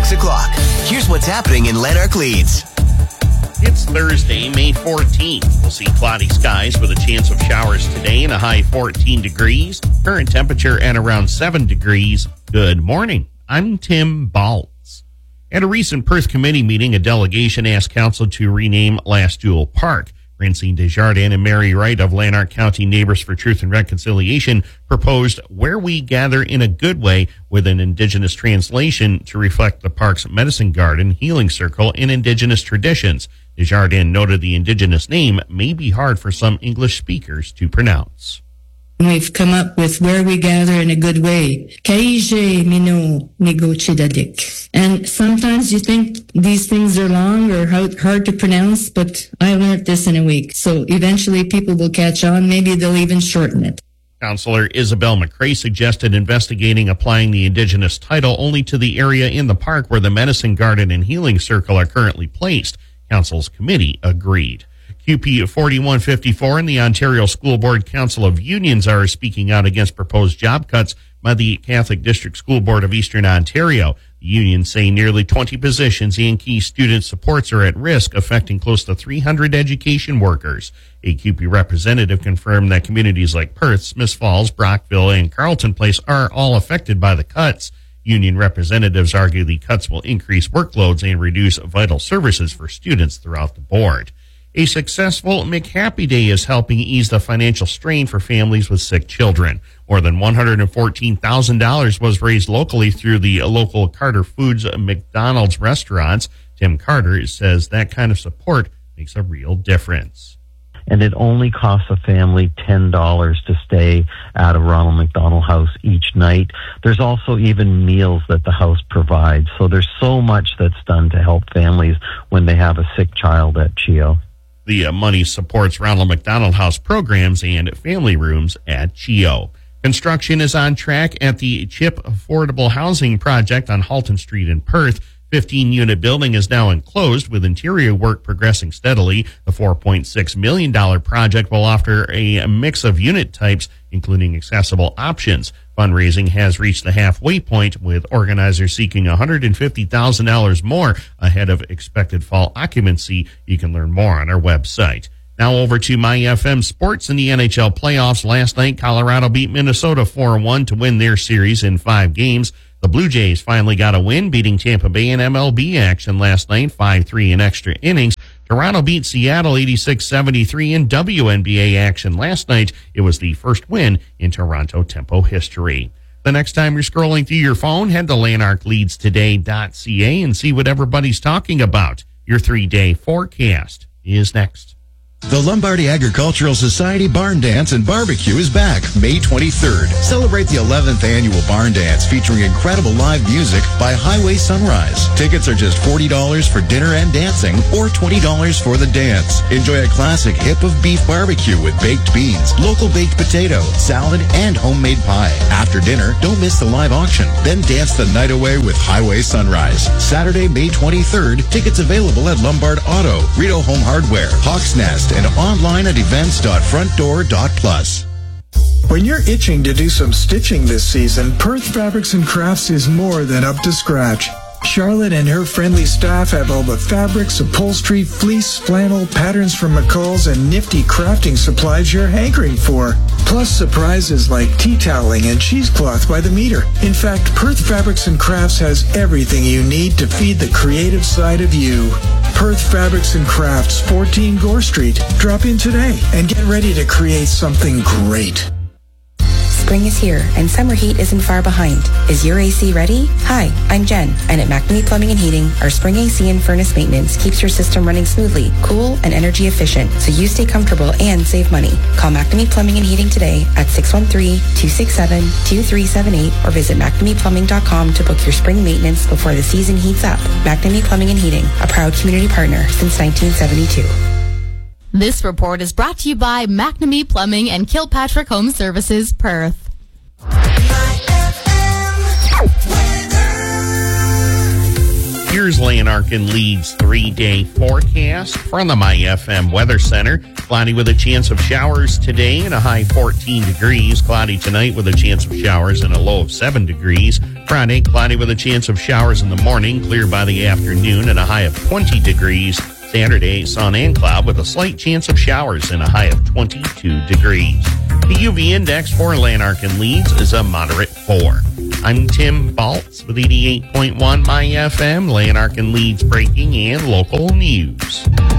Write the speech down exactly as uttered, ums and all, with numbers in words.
six o'clock. Here's what's happening in Lanark Leeds. It's Thursday, May fourteenth. We'll see cloudy skies with a chance of showers today and a high fourteen degrees. Current temperature at around seven degrees. Good morning. I'm Tim Baltz. At a recent Perth committee meeting, a delegation asked council to rename Last Jewel Park. Francine Desjardins and Mary Wright of Lanark County Neighbors for Truth and Reconciliation proposed Where We Gather in a Good Way with an Indigenous translation to reflect the park's medicine garden, healing circle, and Indigenous traditions. Desjardins noted the Indigenous name may be hard for some English speakers to pronounce. We've come up with Where We Gather in a Good Way. Kaije mino negochidadik. And sometimes you think these things are long or hard to pronounce, but I learned this in a week. So eventually people will catch on. Maybe they'll even shorten it. Councillor Isabel McRae suggested investigating applying the Indigenous title only to the area in the park where the Medicine Garden and Healing Circle are currently placed. Council's committee agreed. Q P forty-one fifty-four and the Ontario School Board Council of Unions are speaking out against proposed job cuts by the Catholic District School Board of Eastern Ontario. The unions say nearly twenty positions and key student supports are at risk, affecting close to three hundred education workers. A Q P representative confirmed that communities like Perth, Smiths Falls, Brockville, and Carleton Place are all affected by the cuts. Union representatives argue the cuts will increase workloads and reduce vital services for students throughout the board. A successful McHappy Day is helping ease the financial strain for families with sick children. More than one hundred fourteen thousand dollars was raised locally through the local Carter Foods McDonald's restaurants. Tim Carter says that kind of support makes a real difference. And it only costs a family ten dollars to stay at a Ronald McDonald House each night. There's also even meals that the house provides. So there's so much that's done to help families when they have a sick child at C H I O. The uh, money supports Ronald McDonald House programs and family rooms at C H I O. Construction is on track at the CHIP Affordable Housing Project on Halton Street in Perth. fifteen-unit building is now enclosed with interior work progressing steadily. The four point six million dollars project will offer a mix of unit types, including accessible options. Fundraising has reached the halfway point, with organizers seeking one hundred fifty thousand dollars more ahead of expected fall occupancy. You can learn more on our website. Now over to My F M Sports in the N H L playoffs. Last night, Colorado beat Minnesota four one to win their series in five games. The Blue Jays finally got a win, beating Tampa Bay in M L B action last night, five three in extra innings. Toronto beat Seattle eighty-six seventy-three in W N B A action last night. It was the first win in Toronto Tempo history. The next time you're scrolling through your phone, head to lanark leeds today dot c a and see what everybody's talking about. Your three-day forecast is next. The Lombardy Agricultural Society Barn Dance and Barbecue is back May twenty-third. Celebrate the eleventh annual Barn Dance featuring incredible live music by Highway Sunrise. Tickets are just forty dollars for dinner and dancing or twenty dollars for the dance. Enjoy a classic hip of beef barbecue with baked beans, local baked potato, salad, and homemade pie. After dinner, don't miss the live auction. Then dance the night away with Highway Sunrise. Saturday, May twenty-third. Tickets available at Lombard Auto, Rito Home Hardware, Hawks Nest, and online at events dot front door dot plus. When you're itching to do some stitching this season, Perth Fabrics and Crafts is more than up to scratch. Charlotte and her friendly staff have all the fabrics, upholstery, fleece, flannel, patterns from McCall's, and nifty crafting supplies you're hankering for. Plus surprises like tea toweling and cheesecloth by the meter. In fact, Perth Fabrics and Crafts has everything you need to feed the creative side of you. Perth Fabrics and Crafts, fourteen Gore Street. Drop in today and get ready to create something great. Spring is here, and summer heat isn't far behind. Is your A C ready? Hi, I'm Jen, and at McNamee Plumbing and Heating, our spring A C and furnace maintenance keeps your system running smoothly, cool, and energy efficient, so you stay comfortable and save money. Call McNamee Plumbing and Heating today at six one three, two six seven, two three seven eight or visit mcnamee plumbing dot com to book your spring maintenance before the season heats up. McNamee Plumbing and Heating, a proud community partner since nineteen seventy-two. This report is brought to you by McNamee Plumbing and Kilpatrick Home Services, Perth. Your Here's Lanark and Leeds three-day forecast from the My F M Weather Center. Cloudy with a chance of showers today and a high fourteen degrees. Cloudy tonight with a chance of showers and a low of seven degrees. Friday, cloudy with a chance of showers in the morning, clear by the afternoon and a high of twenty degrees. Saturday, sun and cloud with a slight chance of showers and a high of twenty-two degrees. The U V index for Lanark and Leeds is a moderate four. I'm Tim Baltz with eighty-eight point one My F M, Lanark and Leeds breaking and local news.